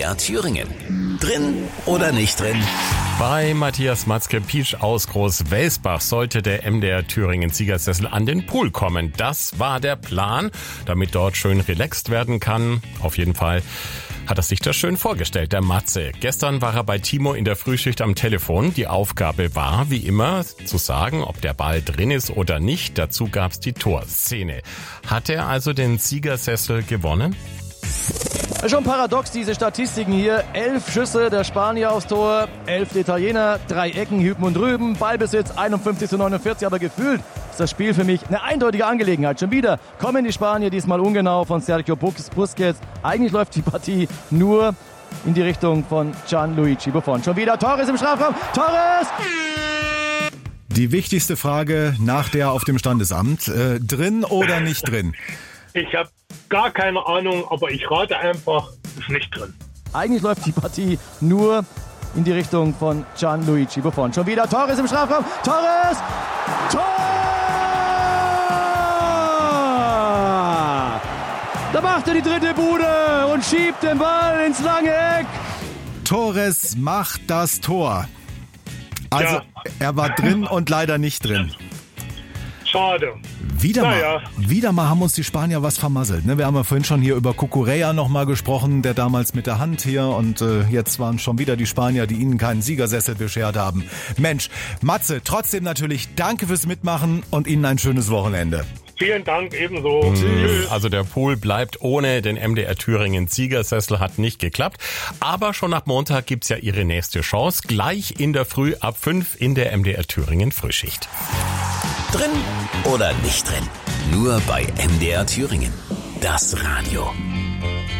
MDR Thüringen. Drin oder nicht drin? Bei Matthias Matzke-Pietsch aus Groß-Welsbach sollte der MDR Thüringen Siegersessel an den Pool kommen. Das war der Plan, damit dort schön relaxt werden kann. Auf jeden Fall hat er sich das schön vorgestellt, der Matze. Gestern war er bei Timo in der Frühschicht am Telefon. Die Aufgabe war, wie immer, zu sagen, ob der Ball drin ist oder nicht. Dazu gab's die Torszene. Hat er also den Siegersessel gewonnen? Schon paradox, diese Statistiken hier. 11 Schüsse der Spanier aufs Tor, 11 der Italiener, 3 Ecken, hüben und drüben, Ballbesitz 51:49, aber gefühlt ist das Spiel für mich eine eindeutige Angelegenheit. Schon wieder kommen die Spanier, diesmal ungenau von Sergio Busquets. Eigentlich läuft die Partie nur in die Richtung von Gianluigi Buffon. Schon wieder Torres im Strafraum, Torres! Die wichtigste Frage nach der auf dem Standesamt, drin oder nicht drin? Ich habe gar keine Ahnung, aber ich rate einfach, ist nicht drin. Eigentlich läuft die Partie nur in die Richtung von Gianluigi Buffon. Schon wieder Torres im Strafraum. Torres! Tor! Da macht er die dritte Bude und schiebt den Ball ins lange Eck. Torres macht das Tor. Also Ja. Er war drin und leider nicht drin. Schade. Wieder mal haben uns die Spanier was vermasselt. Ne? Wir haben ja vorhin schon hier über Cucurella noch mal gesprochen, der damals mit der Hand hier. Und jetzt waren schon wieder die Spanier, die ihnen keinen Siegersessel beschert haben. Mensch, Matze, trotzdem natürlich danke fürs Mitmachen und Ihnen ein schönes Wochenende. Vielen Dank, ebenso. Tschüss. Also der Pool bleibt ohne den MDR Thüringen Siegersessel, hat nicht geklappt. Aber schon ab Montag gibt's ja Ihre nächste Chance. Gleich in der Früh ab 5 in der MDR Thüringen Frühschicht. Drin oder nicht drin? Nur bei MDR Thüringen. Das Radio.